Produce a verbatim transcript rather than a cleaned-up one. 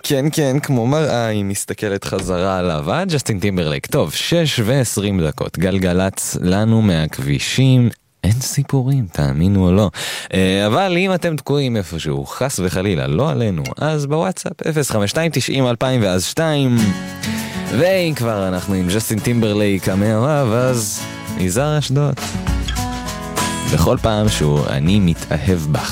כן, כן, כמו מראה, היא מסתכלת חזרה עליו. אה, ג'סטין טימברלייק. טוב, שש ועשרים דקות. גלגלץ לנו מהכבישים. אין סיפורים, תאמינו או לא. אבל אם אתם תקועים איפשהו, חס וחלילה, לא עלינו, אז בוואטסאפ אפס חמש שתיים תשעים אלפיים ואז שתיים. ואם כבר אנחנו עם ג'סטין טימברלייק המאוהב, אז יזהר אשדוד. בכל פעם שהוא אני מתאהב בך.